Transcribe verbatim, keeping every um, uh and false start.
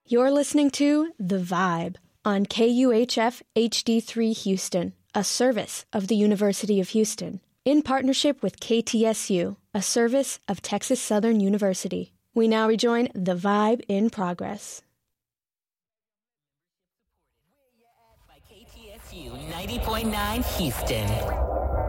You're listening to The Vibe on K U H F H D three Houston, a service of the University of Houston, in partnership with K T S U, a service of Texas Southern University. We now rejoin The Vibe in progress. By K T S U ninety point nine Houston.